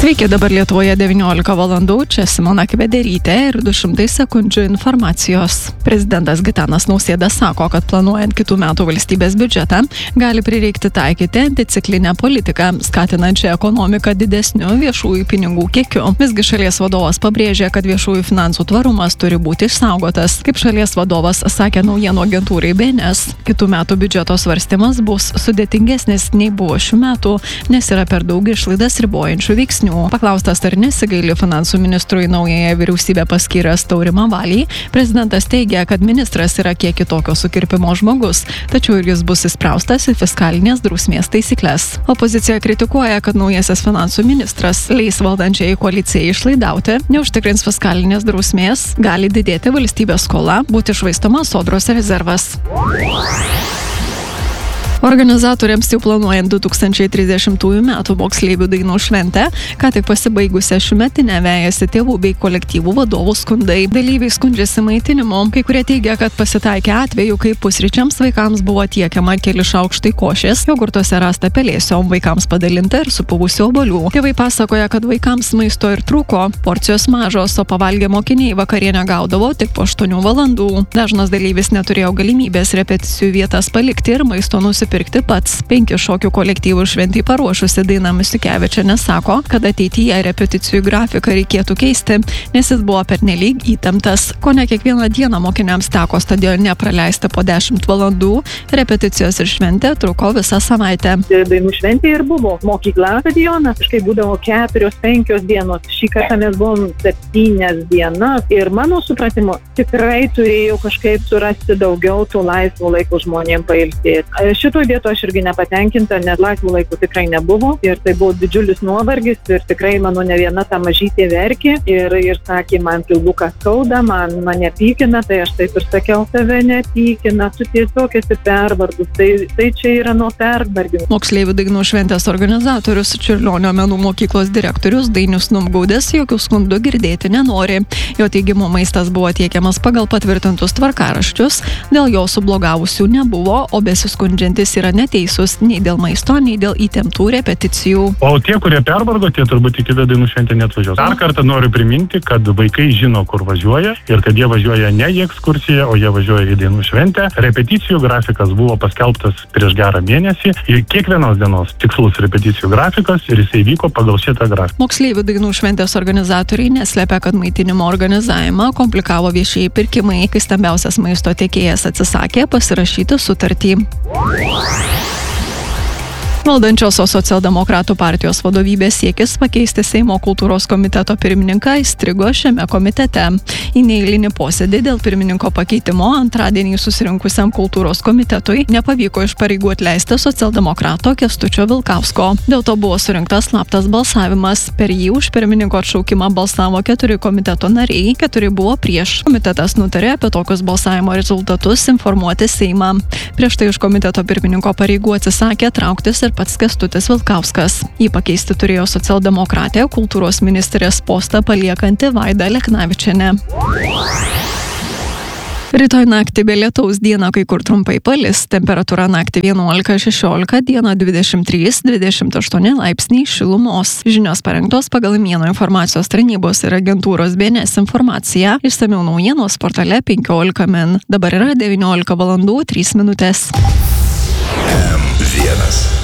Sveiki, dabar Lietuvoje 19 valandų, čia Simona Kvederytė ir 200 sekundžių informacijos. Prezidentas Gitanas Nausėda sako, kad planuojant kitų metų valstybės biudžetą gali prireikti taikyti anticiklinę politiką, skatinančią ekonomiką didesniu viešųjų pinigų kiekiu. Visgi šalies vadovas pabrėžė, kad viešųjų finansų tvarumas turi būti išsaugotas. Kaip šalies vadovas sakė naujienų agentūrai BNS, kitų metų biudžeto svarstymas bus sudėtingesnis nei buvo šių metų, nes yra per daug išlaidas ribojančių veiksnių. Paklaustas, ar nesigaili finansų ministrui naująją vyriausybę paskyręs Taurimą Valį, prezidentas teigia, kad ministras yra kiek kitokio sukirpimo žmogus, tačiau ir jis bus įspraustas į fiskalinės drausmės taisyklės. Opozicija kritikuoja, kad naujasis finansų ministras leis valdančiai koalicijai išlaidauti, neužtikrins fiskalinės drausmės, gali didėti valstybės skola, būti švaistoma Sodros rezervas. Organizatoriams jau planuojant 2030 metų moksleivių dainų šventę, ką tik pasibaigusią šiųmetinę vejasi tėvų bei kolektyvų vadovų skundai. Dalyviai skundžiasi maitinimu, kai kurie teigia, kad pasitaikė atvejų, kai pusryčiams vaikams buvo tiekiama keli šaukštai košės, jogurtuose rasta pelėsio, vaikams padalinta ir supuvusių obuolių. Tėvai pasakoja, kad vaikams maisto ir trūko, porcijos mažos, o pavalgę mokiniai vakarienę gaudavo tik po 8 valandų. Dažnas dalyvis neturėjo galimybės repeticijų vietas palikti ir maisto nusipirkti pats. 5 šokių kolektyvų šventai paruošusi Daina Misiukevičienė sako, kad ateityje repeticijų grafiką reikėtų keisti, nes jis buvo pernelyg įtemptas. Kone kiekvieną dieną mokiniams teko stadione praleisti po 10 valandų, repeticijos ir šventė truko visą savaitę. Dainų šventė ir buvo mokykla stadionas, kažkaip būdavo 4-5 dienos. Šį kartą mes buvom 7 dienas ir mano supratimu tikrai turėjau kažkaip surasti daugiau tų laisvų laiko žmonėms pailsėti. Šitoj vietoje aš irgi nepatenkinta, nes laisvų laikų tikrai nebuvo ir tai buvo didžiulis nuovargis ir tikrai mano ne viena ta mažytė verkė ir sakė, man pilvuką skauda, mane pykina, tai aš taip ir sakiau, tave nepykina, tu tiesiog esi pervargus, tai čia yra nuo pervargimo. Moksleivių dainų šventės organizatorius Čiurlionio menų mokyklos direktorius Dainius Numgaudis jokių skundų girdėti nenori. Jo teigimu maistas buvo tiekiamas pagal patvirtintus tvarkaraščius, dėl jo sublogavusių nebuvo, o besiskundžiantis yra neteisūs nei dėl maisto, nei dėl įtemptų repeticijų. O tie, kurie pervargo, tie turbūt iki dainų šventę neatvažiuos. Dar kartą noriu priminti, kad vaikai žino, kur važiuoja ir kad jie važiuoja ne į ekskursiją, o jie važiuoja į dainų šventę. Repeticijų grafikas buvo paskelbtas prieš gerą mėnesį ir kiekvienos dienos tikslus repeticijų grafikas ir jisai vyko pagal šitą grafiką. Moksleivių dainų šventės organizatoriai neslepia, kad maitinimo organizavimą komplikavo viešieji pirkimai, kai stambiausias maisto tiekėjas atsisakė pasirašyti sutartį. Valdančiosios socialdemokratų partijos vadovybės siekis pakeisti Seimo kultūros komiteto pirmininką įstrigo šiame komitete. Į neeilinį posėdį dėl pirmininko pakeitimo antradienį susirinkusiam kultūros komitetui nepavyko iš pareigų atleisti socialdemokrato Kęstučio Vilkausko. Dėl to buvo surinktas slaptas balsavimas. Per jį už pirmininko atšaukimą balsavo 4 komiteto nariai, 4 buvo prieš. Komitetas nutarė apie tokius balsavimo rezultatus informuoti Seimą. Prieš tai už komiteto pirmininko pareigų atsisakė trauktis ir pats Kęstutis Vilkauskas. Jį pakeisti turėjo socialdemokratė kultūros ministrės postą paliekanti Vaida Leknavičienė. Rytoj naktį be lietaus, dieną kai kur trumpai palis, temperatūra naktį 11-16, dieną 23-28 laipsniai šilumos. Žinios parengtos pagal Mieno informacijos tarnybos ir agentūros BNS informaciją. Išsamiau naujienos portale 15 min. Dabar yra 19 valandų 3 minutės. M1